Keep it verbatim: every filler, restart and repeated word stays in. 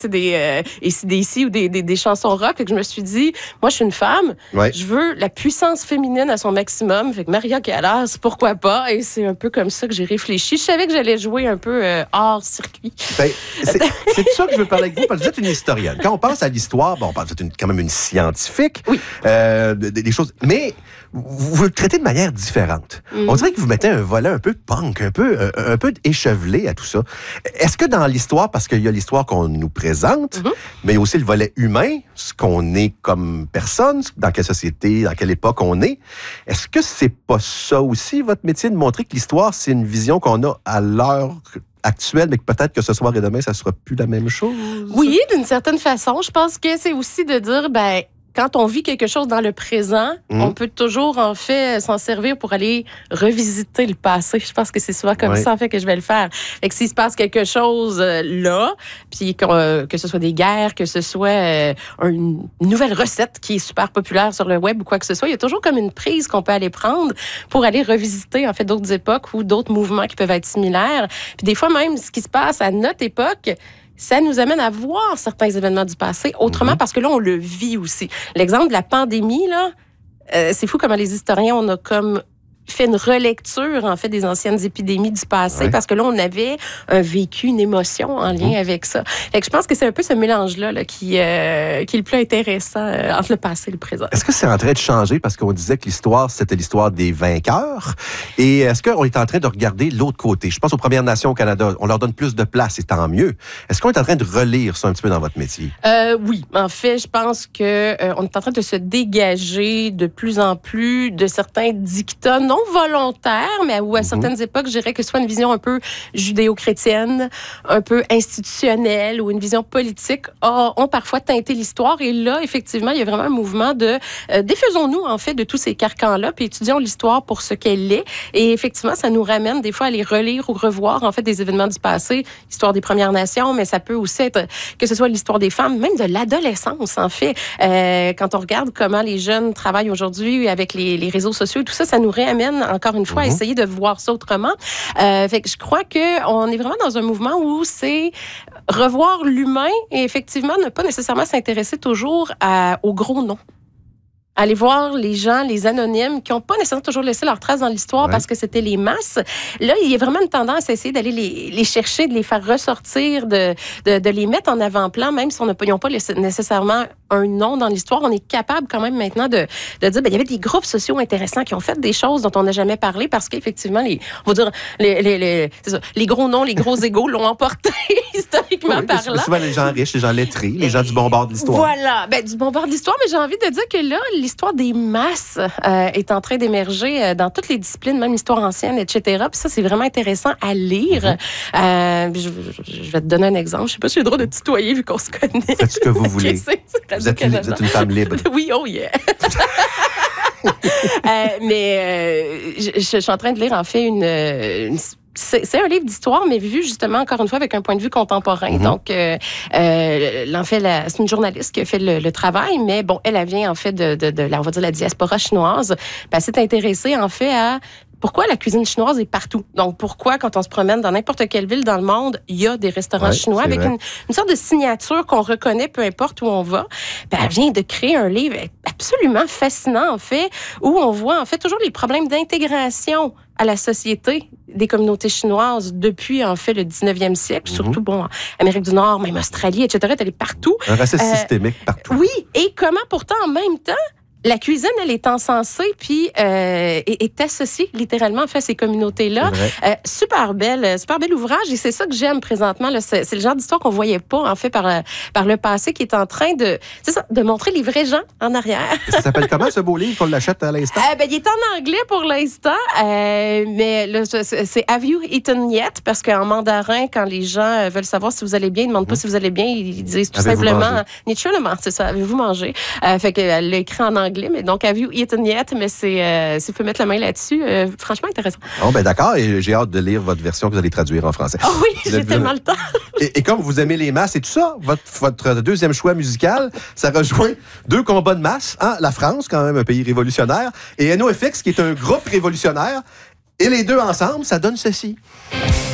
des euh, A C D C ou des, des, des chansons rock. Fait que je me suis dit, moi, je suis une femme. Ouais. Je veux la puissance féminine à son maximum. Fait que Maria Callas, pourquoi pas? Et c'est un peu comme ça que j'ai réfléchi. Je savais que j'allais jouer un peu euh, hors circuit. Ben, c'est, c'est de ça que je veux parler avec vous, parce que vous êtes une historienne. Quand on pense à l'histoire, bon, vous êtes une, quand même une scientifique. Oui. Euh, des, des choses... Mais vous, vous le traitez de manière différente. Mm. On dirait que vous mettez un volet un peu punk, un peu, un, un peu échevelé à tout ça. Est-ce que dans l'histoire, parce qu'il y a l'histoire qu'on nous présente, Mm-hmm. mais aussi le volet humain, ce qu'on est comme personne, dans quelle société, dans quelle époque on est. Est-ce que c'est pas ça aussi, votre métier, de montrer que l'histoire, c'est une vision qu'on a à l'heure actuelle, mais que peut-être que ce soir et demain, ça sera plus la même chose? Oui, d'une certaine façon. Je pense que c'est aussi de dire, ben, quand on vit quelque chose dans le présent, mmh. on peut toujours, en fait, s'en servir pour aller revisiter le passé. Je pense que c'est souvent comme ouais. ça, en fait, que je vais le faire. Fait que s'il se passe quelque chose euh, là, puis que, que ce soit des guerres, que ce soit euh, une nouvelle recette qui est super populaire sur le web ou quoi que ce soit, il y a toujours comme une prise qu'on peut aller prendre pour aller revisiter, en fait, d'autres époques ou d'autres mouvements qui peuvent être similaires. Puis des fois, même, ce qui se passe à notre époque, ça nous amène à voir certains événements du passé autrement, mm-hmm. parce que là, on le vit aussi. L'exemple de la pandémie, là, euh, c'est fou comment les historiens, on a comme fait une relecture, en fait, des anciennes épidémies du passé, ouais. parce que là, on avait un vécu, une émotion en lien mmh. avec ça. Fait que je pense que c'est un peu ce mélange-là là, qui, euh, qui est le plus intéressant euh, entre le passé et le présent. Est-ce que c'est en train de changer parce qu'on disait que l'histoire, c'était l'histoire des vainqueurs? Et est-ce qu'on est en train de regarder l'autre côté? Je pense aux Premières Nations au Canada. On leur donne plus de place, et tant mieux. Est-ce qu'on est en train de relire ça un petit peu dans votre métier? Euh, oui. En fait, je pense qu'on euh, est en train de se dégager de plus en plus de certains dictats non volontaire, mais où à certaines mm-hmm. époques, je dirais que ce soit une vision un peu judéo-chrétienne, un peu institutionnelle ou une vision politique a, ont parfois teinté l'histoire. Et là, effectivement, il y a vraiment un mouvement de euh, défaisons-nous, en fait, de tous ces carcans-là, puis étudions l'histoire pour ce qu'elle est. Et effectivement, ça nous ramène des fois à les relire ou revoir, en fait, des événements du passé, l'histoire des Premières Nations, mais ça peut aussi être que ce soit l'histoire des femmes, même de l'adolescence, en fait. Euh, quand on regarde comment les jeunes travaillent aujourd'hui avec les, les réseaux sociaux et tout ça, ça nous ramène encore une fois, mm-hmm. essayer de voir ça autrement. Euh, fait que je crois qu'on est vraiment dans un mouvement où c'est revoir l'humain et effectivement ne pas nécessairement s'intéresser toujours à, aux gros noms. Aller voir les gens, les anonymes, qui n'ont pas nécessairement toujours laissé leur trace dans l'histoire ouais. parce que c'était les masses. Là, il y a vraiment une tendance à essayer d'aller les, les chercher, de les faire ressortir, de, de, de les mettre en avant-plan, même si on n'a pas, ils n'ont pas nécessairement un nom dans l'histoire. On est capable quand même maintenant de, de dire, ben, il y avait des groupes sociaux intéressants qui ont fait des choses dont on n'a jamais parlé parce qu'effectivement, les, on va dire, les, les, les, c'est ça, les gros noms, les gros égos l'ont emporté historiquement oui, parlant. Souvent les gens riches, les gens lettrés, les gens du bon bord de l'histoire. Voilà, ben, du bon bord de l'histoire, mais j'ai envie de dire que là, l'histoire des masses euh, est en train d'émerger euh, dans toutes les disciplines, même l'histoire ancienne, et cetera. Puis ça, c'est vraiment intéressant à lire. Mm-hmm. Euh, je, je vais te donner un exemple. Je sais pas si j'ai le droit de tutoyer vu qu'on se connaît. Faites ce que vous voulez. c'est, c'est vous, êtes, vous êtes une femme libre. Oui, oh yeah. euh, mais euh, je, je suis en train de lire, en fait, une... une C'est, c'est un livre d'histoire, mais vu justement, encore une fois, avec un point de vue contemporain. Mm-hmm. Donc, euh, euh, en fait, la, c'est une journaliste qui a fait le, le travail, mais bon, elle, elle vient en fait de, de, de la, on va dire, la diaspora chinoise. Puis elle s'est intéressée en fait à pourquoi la cuisine chinoise est partout. Donc, pourquoi, quand on se promène dans n'importe quelle ville dans le monde, il y a des restaurants ouais, chinois avec une, une sorte de signature qu'on reconnaît peu importe où on va. Puis elle vient de créer un livre absolument fascinant, en fait, où on voit, en fait, toujours les problèmes d'intégration à la société des communautés chinoises depuis, en fait, le dix-neuvième siècle, mm-hmm. surtout, bon, Amérique du Nord, même Australie, et cetera, elle est partout. Un racisme euh, systémique partout. Oui, et comment, pourtant, en même temps, la cuisine, elle est encensée puis euh, est, est associée littéralement en fait à ces communautés-là. Euh, super belle, super bel ouvrage et c'est ça que j'aime présentement. Là. C'est, c'est le genre d'histoire qu'on voyait pas en fait par, par le passé qui est en train de, c'est ça, de montrer les vrais gens en arrière. Ça s'appelle comment ce beau livre qu'on l'achète à l'instant? Euh, ben, il est en anglais pour l'instant, euh, mais là, c'est Have you eaten yet? Parce qu'en mandarin, quand les gens veulent savoir si vous allez bien, ils ne demandent pas mmh. si vous allez bien, ils disent tout avez-vous simplement naturellement, c'est ça, avez-vous mangé? Euh, fait qu'elle l'a écrit en anglais. Mais donc, Have you eaten yet? Mais c'est, euh, si vous pouvez mettre la main là-dessus, euh, franchement intéressant. Bon, ben d'accord, et j'ai hâte de lire votre version que vous allez traduire en français. Oh oui, vous j'ai tellement le temps. et, et comme vous aimez les masses et tout ça, votre, votre deuxième choix musical, ça rejoint deux combats de masse. Hein? La France, quand même un pays révolutionnaire, et NoFX, qui est un groupe révolutionnaire. Et les deux ensemble, ça donne ceci.